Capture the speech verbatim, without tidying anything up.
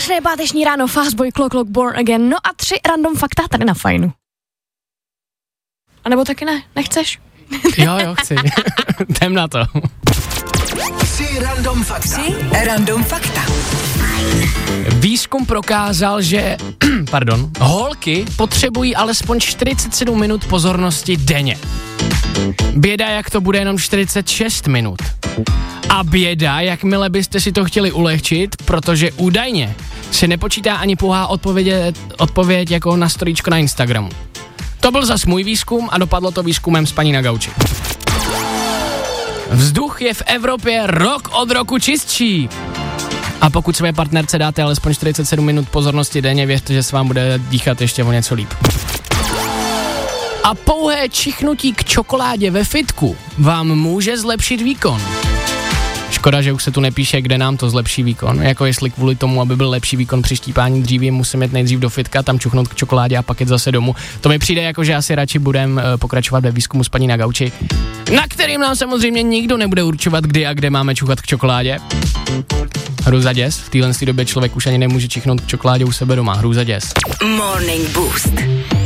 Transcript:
Krásné páteční ráno, Fastboy, Clock Clock, Born Again, no a tři random fakta tady na Fajnu. A nebo taky ne, nechceš? Jo, jo, chci. Jdem na to. Tři random fakta. Tři random fakta. Výzkum prokázal, že pardon, holky potřebují alespoň čtyřicet sedm minut pozornosti denně. Běda, jak to bude jenom čtyřicet šest minut. A běda, jakmile byste si to chtěli ulehčit, protože údajně se nepočítá ani pouhá odpověď, odpověď jako na storíčko na Instagramu. To byl zas můj výzkum a dopadlo to výzkumem s paní na gauči. Vzduch je v Evropě rok od roku čistší. A pokud své partnerce dáte alespoň čtyřicet sedm minut pozornosti denně, věřte, že se vám bude dýchat ještě o něco líp. A pouhé čichnutí k čokoládě ve fitku vám může zlepšit výkon. Škoda, že už se tu nepíše, kde nám to zlepší výkon. Jako jestli kvůli tomu, aby byl lepší výkon při štípání dříví, musím jít nejdřív do fitka, tam čuchnout k čokoládě a pak jít zase domů. To mi přijde jako, že asi radši budem uh, pokračovat ve výzkumu s paní na gauči, na kterým nám samozřejmě nikdo nebude určovat, kdy a kde máme čuchat k čokoládě. Hrůza děs, v téhle době člověk už ani nemůže čichnout k čokoládě u sebe doma. Hrůza děs. Morning Boost.